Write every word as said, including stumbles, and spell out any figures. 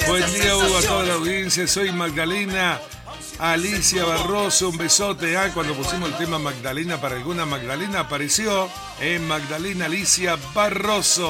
Buen día, Hugo, a toda la audiencia. Soy Magdalena Alicia Barroso. Un besote. Ah, cuando pusimos el tema Magdalena para alguna, Magdalena apareció en Magdalena Alicia Barroso.